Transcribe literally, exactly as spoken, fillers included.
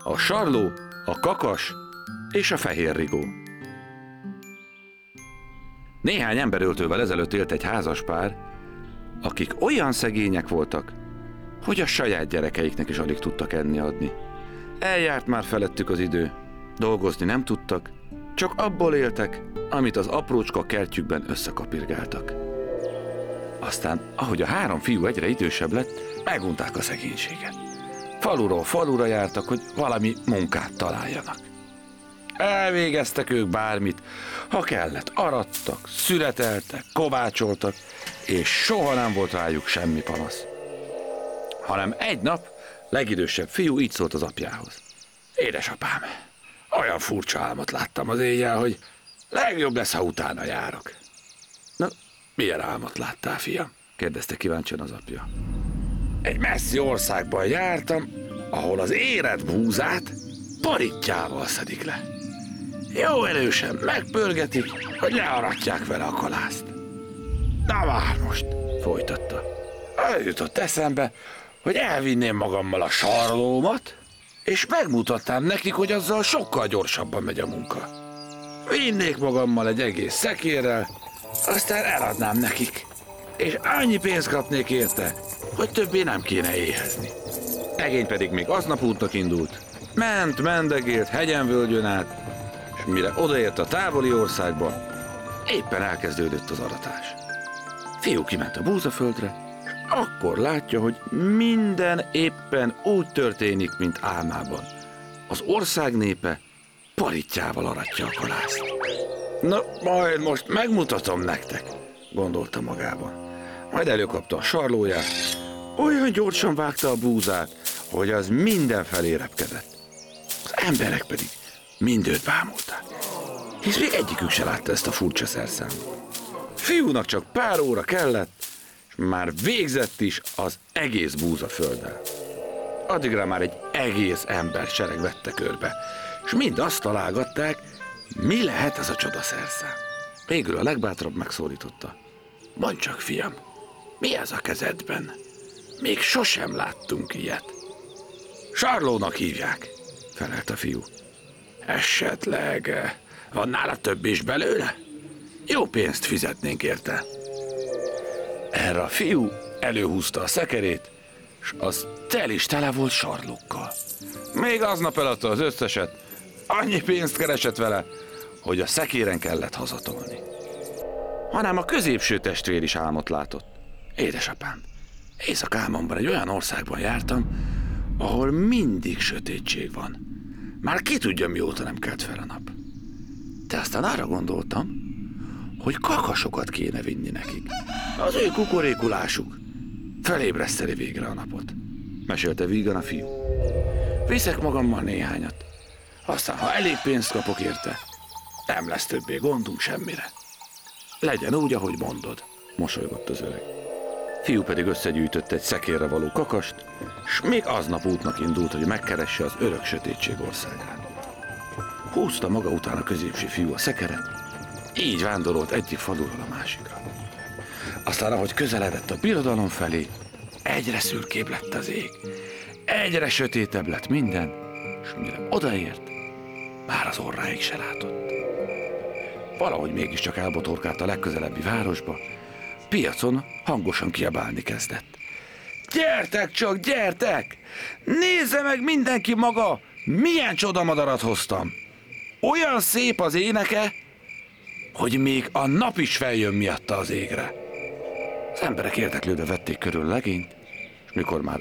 A Sarló, a Kakas és a Fehér Rigó. Néhány emberöltővel ezelőtt élt egy házaspár, akik olyan szegények voltak, hogy a saját gyerekeiknek is alig tudtak enni adni. Eljárt már felettük az idő, dolgozni nem tudtak, csak abból éltek, amit az aprócska kertjükben összekapirgáltak. Aztán, ahogy a három fiú egyre idősebb lett, megunták a szegénységet. Faluról falura jártak, hogy valami munkát találjanak. Elvégeztek ők bármit, ha kellett, arattak, születeltek, kovácsoltak, és soha nem volt rájuk semmi panasz. Hanem egy nap legidősebb fiú így szólt az apjához. Édesapám, olyan furcsa álmot láttam az éjjel, hogy legjobb lesz, ha utána járok. Na, milyen álmot láttál, fiam? Kérdezte kíváncsian az apja. Egy messzi országban jártam, ahol az érett búzát parittyával szedik le. Jó erősen megpörgetik, hogy learatják vele a kalászt. Na már most, folytatta. Eljutott eszembe, hogy elvinném magammal a sarlómat, és megmutatnám nekik, hogy azzal sokkal gyorsabban megy a munka. Vinnék magammal egy egész szekérrel, aztán eladnám nekik, és annyi pénzt kapnék érte, hogy többé nem kéne éhezni. Egény pedig még aznap útnak indult. Ment, mendegélt, hegyen-völgyön át, és mire odaért a távoli országba, éppen elkezdődött az aratás. Fiú kiment a búzaföldre, és akkor látja, hogy minden éppen úgy történik, mint álmában. Az ország népe parittyával aratja a kalászt. Na, majd most megmutatom nektek, gondolta magában. Majd előkapta a sarlóját, olyan gyorsan vágta a búzát, hogy az mindenfelé repkedett. Az emberek pedig mind őt bámulták, hisz még egyikük se látta ezt a furcsa szerszámot. Fiúnak csak pár óra kellett, és már végzett is az egész búzafölddel. Addigra már egy egész embersereg vette körbe, és mind azt találgatták, mi lehet ez a csodaszerszám. Végül a legbátrabb megszólította. Mondd csak, fiam, mi ez a kezedben? Még sosem láttunk ilyet. Sarlónak hívják, felelt a fiú. Esetleg van nála több is belőle? Jó pénzt fizetnénk érte. Erre a fiú előhúzta a szekerét, és az tel is tele volt sarlókkal. Még aznap eladta az összeset, annyi pénzt keresett vele, hogy a szekéren kellett hazatolni. Hanem a középső testvér is álmot látott. Édesapám, éjszakálmomban egy olyan országban jártam, ahol mindig sötétség van. Már ki tudja, mióta nem kelt fel a nap. De aztán arra gondoltam, hogy kakasokat kéne vinni nekik. Az ő kukorékulásuk felébreszteni végre a napot. Mesélte vígan a fiú. Viszek magammal néhányat. Aztán, ha elég pénzt kapok érte, nem lesz többé gondunk semmire. Legyen úgy, ahogy mondod, mosolygott az öreg. Fiú pedig összegyűjtött egy szekérre való kakast, s még aznap útnak indult, hogy megkeresse az örök sötétség országát. Húzta maga után a középső fiú a szekeret, így vándorolt egyik faluról a másikra. Aztán, ahogy közeledett a birodalom felé, egyre szürkébb lett az ég, egyre sötétebb lett minden, és mire odaért, már az orráig se látott. Valahogy mégiscsak elbotorkált a legközelebbi városba, piacon hangosan kiabálni kezdett. Gyertek csak, gyertek! Nézze meg mindenki maga, milyen csodamadarat hoztam! Olyan szép az éneke, hogy még a nap is feljön miatta az égre. Az emberek érdeklődve vették körül legényt, és mikor már